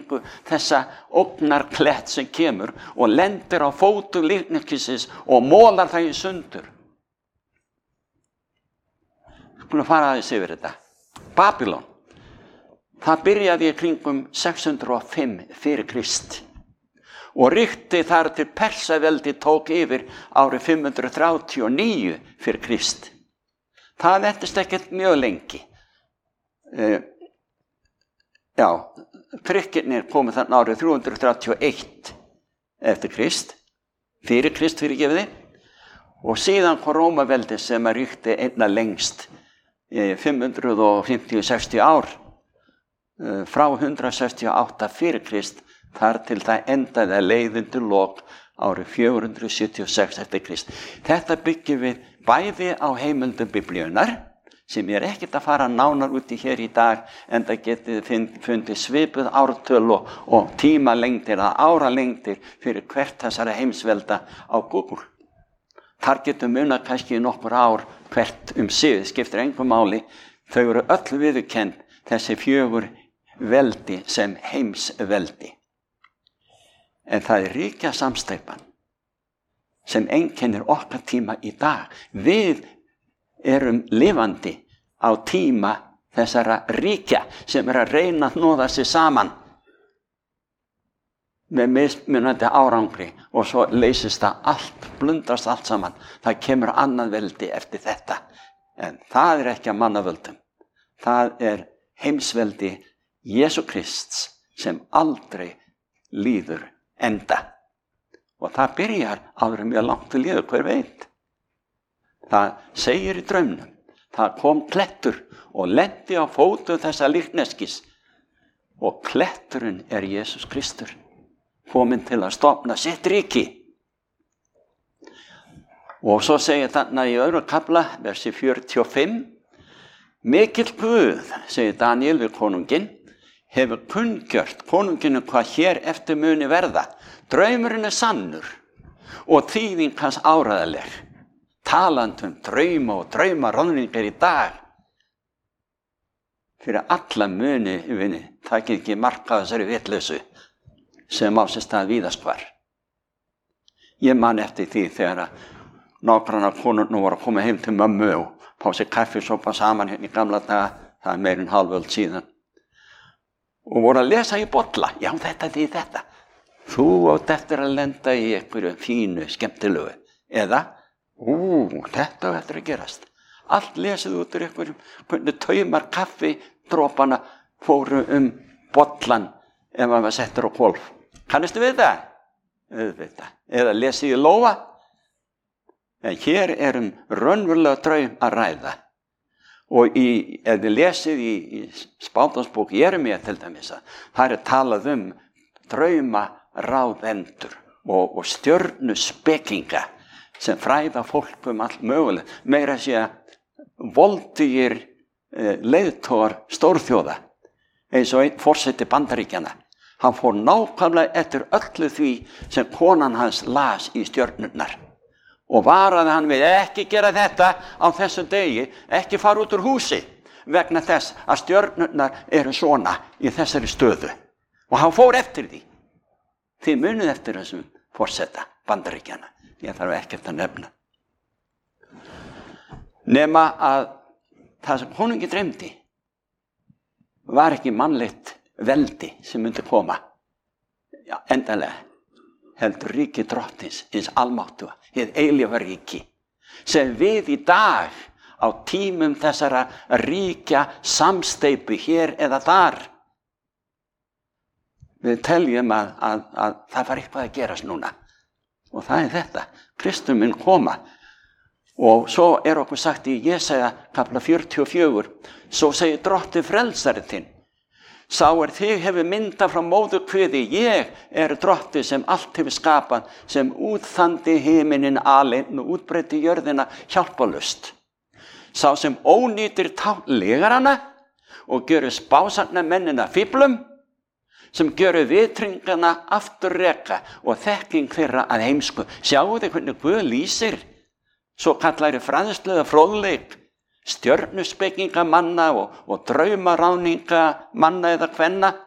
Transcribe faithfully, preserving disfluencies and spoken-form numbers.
kringu þessa ógnarklett sem kemur og lendir á fótum líkneskisins og mólar það í sundur. Skulum fara aðeins yfir þetta. Babylon, það byrjaði í kringum sex hundruð og fimm fyrir Krist og ríkti þar til Persaveldi tók yfir árið fimm hundruð þrjátíu og níu fyrir Krist. Það entist ekkert mjög lengi. Uh, já, Grikkirnir komu þarna árið þrjú hundruð þrjátíu og eitt eftir Krist, fyrir Krist fyrirgefiði, og síðan kom Rómaveldi sem að ríkti einna lengst fimm hundruð fimmtíu til sextíu ár, frá hundrað sextíu og átta fyrir Krist, þar til það endaði að leiðin til lok árið fjögur hundruð sjötíu og sex eftir Krist. Þetta byggjum við bæði á heimildum Biblíunnar, sem ég er ekkert að fara nánar út í hér í dag, en það getið fundið svipuð ártöl og, og tímalengdir eða áralengdir fyrir hvert þessara heimsvelda á Google. Þar getur munað kannski nokkur ár hvert um sig, skiptir engu máli. Þau eru öll viðurkennd, þessi fjögur veldi sem heimsveldi. En það er ríkja samsteypan sem einkennir okkar tíma í dag. Við erum lifandi á tíma þessara ríkja sem er að reyna að hnoða sig saman með mismunandi árangri, og svo leysist það allt, blundrast allt saman. Það kemur annað veldi eftir þetta, en það er ekki að mannavöldum. Það er heimsveldi Jesú Krists sem aldrei líður enda, og það byrjar áður mjög langt til líður, hver veit. Það segir í draumnum, það kom klettur og lendi á fótum þessa líkneskis, og kletturinn er Jesús Kristur, kominn til að stofna sitt ríki. Og svo segir þarna í öðru kafla, versi fjörutíu og fimm, mikill Guð, segir Daniel við konunginn, hefur kunngjört konunginu hvað hér eftir muni verða. Draumurinn er sannur og þýðing hans áræðileg. Talandi um drauma og draumaráðningar í dag. Fyrir alla muni, vinni, takið ekki mark á þessari vitleysu sem á sér stað víðast hvar. Ég man eftir því þegar að nágrannar konurnar voru að koma heim til mömmu og fá sér kaffisopa saman hérna í gamla daga, það er meir en hálföld síðan. Og voru að lesa í bolla, já þetta því þetta. Þú átt eftir að lenda í einhverju fínu, skemmtilegu. Eða, ú, þetta á eftir að gerast. Allt lesið út úr einhverjum, hvernig taumar kaffidropana fóru um bollan ef hann var settur á hvolf. Kannistu við það? Auðvitað. Eða lesið í lófa. En hér er um raunverulega draum að ræða. Og í, ef þið lesið í, í spátansbók Jeremíu til dæmis, það er talað um draumaráðendur og, og stjörnuspekinga sem fræða fólk um allt mögulegt. Meira að segja voldugir eh, leiðtogar stórþjóða, eins og einn forseti Bandaríkjanna. Hann fór nákvæmlega eftir öllu því sem konan hans las í stjörnurnar. Og varaði hann við ekki gera þetta á þessum degi, ekki fara út úr húsi vegna þess að stjörnurnar eru svona í þessari stöðu. Og hann fór eftir því. Þið munið eftir þessum forseta Bandaríkjanna. Ég þarf ekkert að nefna. Nema að það sem konungi dreymdi var ekki mannlegt veldi sem myndi koma. Já, endalega. Heldur ríki drottins, hins almáttuga, hið eilífa ríki, sem við í dag á tímum þessara ríkja samsteypu hér eða þar. Við teljum að, að, að það var eitthvað að gerast núna. Og það er þetta, Kristur mun koma. Og svo er okkur sagt í Jesaja kafla fjörutíu og fjögur, svo segir drottinn frelsari þinn, sá er þig hefur myndað frá móðurkviði, ég er drottinn sem allt hefur skapað, sem útþandi himinin aleinn og útbreiddi jörðina hjálparlaust. Sá sem ónýtir legarana og gjörur spásagna mennina fíflum, sem gjörur vitringana afturreka og þekking þeirra að heimsku. Sjáu þið hvernig Guð lýsir svo kallari fræðslu eða fróðleik, stjörnuspekinga manna og, og draumaráðninga manna eða kvenna.